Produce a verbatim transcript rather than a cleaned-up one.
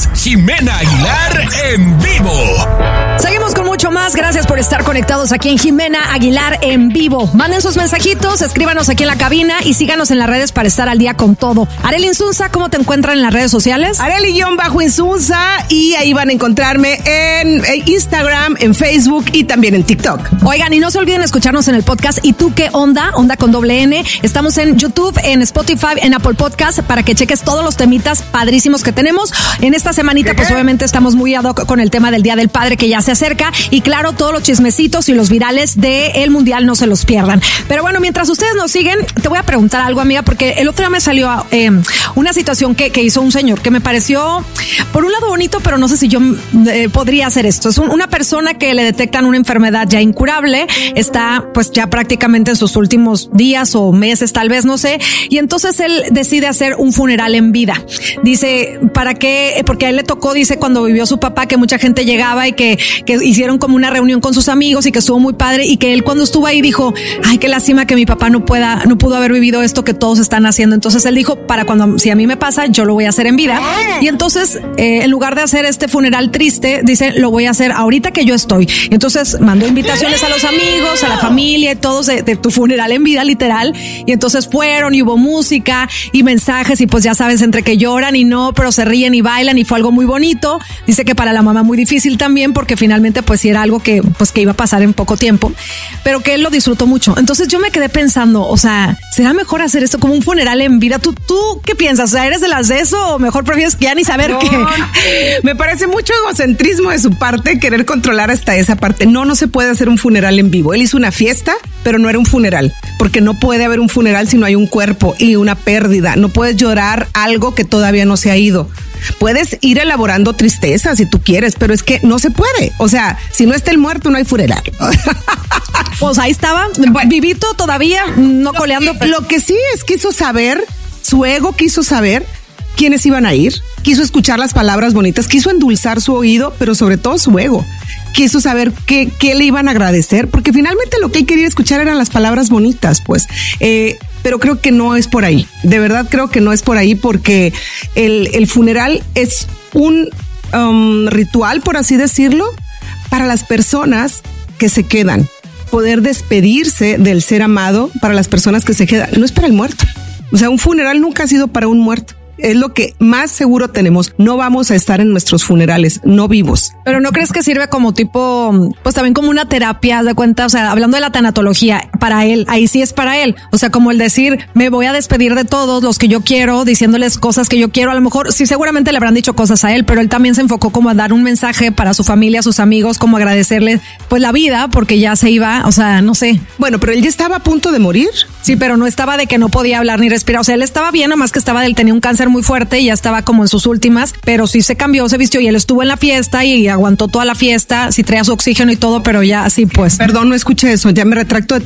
Jimena Aguilar en vivo. Seguimos con mucho más. Gracias por estar conectados aquí en Jimena Aguilar en vivo. Manden sus mensajitos, escríbanos aquí en la cabina y síganos en las redes para estar al día con todo. Arely Insunza, ¿cómo te encuentran en las redes sociales? Arely-Insunza, y ahí van a encontrarme en Instagram, en Facebook y también en TikTok. Oigan, y no se olviden escucharnos en el podcast ¿Y tú qué onda? Onda con doble N. Estamos en YouTube, en Spotify, en Apple Podcast para que cheques todos los temitas padrísimos que tenemos. En esta semanita, pues obviamente estamos muy ad hoc con el tema del Día del Padre que ya se acerca, y claro, todos los chismecitos y los virales del Mundial no se los pierdan. Pero bueno, mientras ustedes nos siguen, te voy a preguntar algo, amiga, porque el otro día me salió eh, una situación que, que hizo un señor que me pareció, por un lado, bonito, pero no sé si yo eh, podría hacer esto. Es un, una persona que le detectan una enfermedad ya incurable, está pues ya prácticamente en sus últimos días o meses, tal vez, no sé, y entonces él decide hacer un funeral en vida. Dice, ¿para qué? Porque a él le tocó, dice, cuando vivió su papá, que mucha gente llegaba y que, que hicieron como una reunión con sus amigos y que estuvo muy padre, y que él cuando estuvo ahí dijo, ay, qué lástima que mi papá no pueda, no pudo haber vivido esto que todos están haciendo. Entonces él dijo, para cuando, si a mí me pasa, yo lo voy a hacer en vida. Y entonces, eh, en lugar de hacer este funeral triste, dice, lo voy a hacer ahorita que yo estoy. Entonces mandó invitaciones a los amigos, a la familia y todos de, de tu funeral en vida, literal. Y entonces fueron y hubo música y mensajes, y pues ya sabes, entre que lloran y no, pero se ríen y bailan, y fue algo muy bonito. Dice que para la mamá muy difícil también, porque finalmente pues sí era algo que pues que iba a pasar en poco tiempo, pero que él lo disfrutó mucho. Entonces yo me quedé pensando, o sea, ¿será mejor hacer esto como un funeral en vida? ¿Tú, tú qué piensas? O sea, ¿eres de las de eso o mejor prefieres ya ni saber no, qué? Me parece mucho egocentrismo de su parte querer controlar hasta esa parte. No, no se puede hacer un funeral en vivo. Él hizo una fiesta, pero no era un funeral, porque no puede haber un funeral si no hay un cuerpo y una pérdida. No puedes llorar algo que todavía no se ha ido. Puedes ir elaborando tristeza si tú quieres, pero es que no se puede. O sea, si no está el muerto, no hay funeral. Pues ahí estaba, vivito todavía, no coleando. Lo que sí es quiso saber, su ego quiso saber quiénes iban a ir, quiso escuchar las palabras bonitas, quiso endulzar su oído, pero sobre todo su ego. Quiso saber qué, qué le iban a agradecer, porque finalmente lo que él quería escuchar eran las palabras bonitas, pues. Eh, pero creo que no es por ahí. De verdad creo que no es por ahí, porque el, el funeral es un um, ritual, por así decirlo, para las personas que se quedan. Poder despedirse del ser amado para las personas que se quedan. No es para el muerto. O sea, un funeral nunca ha sido para un muerto. Es lo que más seguro tenemos. No vamos a estar en nuestros funerales, no vivos. Pero ¿no crees que sirve como tipo, pues también como una terapia, de cuenta? O sea, hablando de la tanatología, para él, ahí sí es para él. O sea, como el decir, me voy a despedir de todos los que yo quiero, diciéndoles cosas que yo quiero. A lo mejor, sí, seguramente le habrán dicho cosas a él, pero él también se enfocó como a dar un mensaje para su familia, sus amigos, como agradecerles, pues, la vida, porque ya se iba, o sea, no sé. Bueno, pero él ya estaba a punto de morir. Sí, pero no estaba de que no podía hablar ni respirar. O sea, él estaba bien, nomás que estaba, él tenía un cáncer muy fuerte y ya estaba como en sus últimas, pero sí se cambió, se vistió y él estuvo en la fiesta y aguantó toda la fiesta, sí traía su oxígeno y todo, pero ya así pues. Perdón, no escuché eso, ya me retracto de